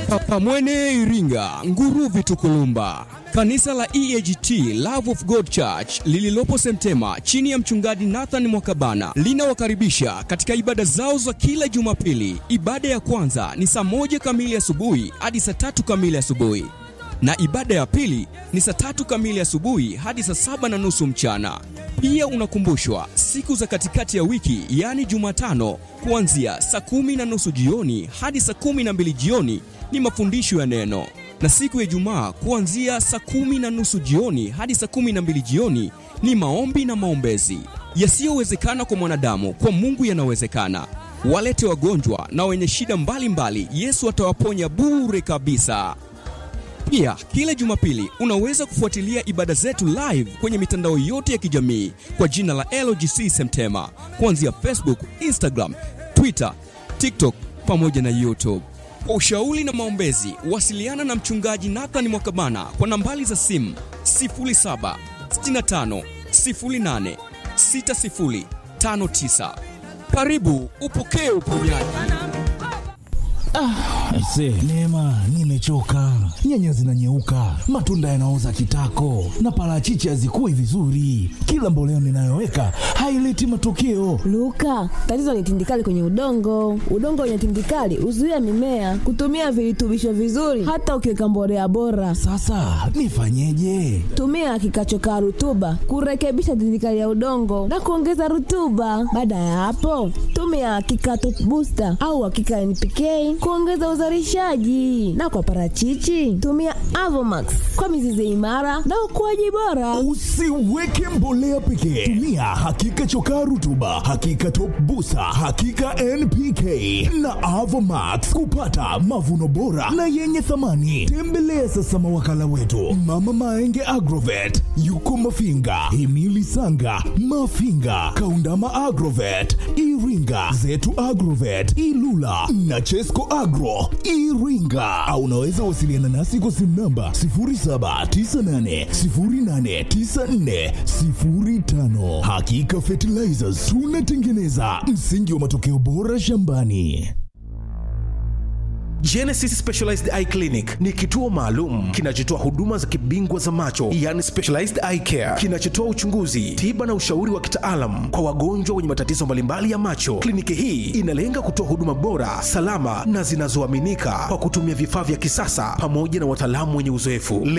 Pamwene Iringa, Nguruvi Tukulumba. Kanisa la EAGT Love of God Church lililopo Semtema chini ya mchungaji Nathan Mwakabana linawakaribisha katika ibada zao za kila Jumapili. Ibada ya kwanza ni saa 1 kamili asubuhi hadi saa 3 kamili asubuhi. Na ibada ya pili ni saa 3 kamili asubuhi hadi saa 7:30 mchana. Pia unakumbushwa siku za katikati ya wiki, yani Jumatano, kuanzia saa 10:30 jioni hadi saa 12 jioni ni mafundisho ya neno. Na siku ya Ijumaa kuanzia saa 10:30 jioni hadi saa 12 jioni ni maombi na maombezi. Yasiyowezekana kwa mwanadamu, kwa Mungu yanawezekana. Walete wagonjwa na wenye shida mbalimbali, Yesu atawaponya bure kabisa. Pia kila Jumapili unaweza kufuatilia ibada zetu live kwenye mitandao yote ya kijamii kwa jina la LGC Semtema, kuanzia Facebook, Instagram, Twitter, TikTok pamoja na YouTube. Kwa ushauri na maombezi, wasiliana na mchungaji Nathan Mwakabana kwa nambari za simu 0765 08 6059. Karibu upokee uponyaji. Aise, Neema, nimechoka. Nyanya zinanyeuka, matunda yanaoza kitako, na parachichi hazikui vizuri. Kila mbolea ninayoweka haileti matokeo. Luka, tatizo ni tindikali kwenye udongo. Udongo wenye tindikali huzuia mimea kutumia virutubisho vizuri hata ukiweka mbolea bora. Sasa nifanyeje? Tumia kikachokaa rutuba kurekebisha tindikali ya udongo na kuongeza rutuba. Baada ya hapo, tumia kikato booster au hakika NPK kuongeza uzalishaji. Na kwa parachichi tumia Avomax kwa mizizi imara na ukuaji bora. Usiweke mbolea pekee, tumia hakika chokaa rutuba, hakika top booster, hakika NPK na Avomax kupata mavuno bora na yenye thamani. Tembelea sasa mawakala wetu Mama Maenge Agrovet, yuko Mafinga, Himili Sanga, Mafinga, Kaundama Agrovet, Iringa, Zetu Agrovet, Ilula na Chesco Agro Iringa. Au unaweza wasiliana nasi kwa simu namba 0798089405. Hakika Fertilizers, tunatengeneza msingi wa matokeo bora shambani. Genesis Specialized Eye Clinic ni kituo maalum kinachotoa huduma za kibingwa za macho, yani specialized eye care, kinachotoa uchunguzi, tiba na ushauri wa kitaalamu kwa wagonjwa wenye matatizo mbalimbali ya macho. Kliniki hii inalenga kutoa huduma bora, salama na zinazoaminika kwa kutumia vifaa vya kisasa pamoja na wataalamu wenye uzoefu.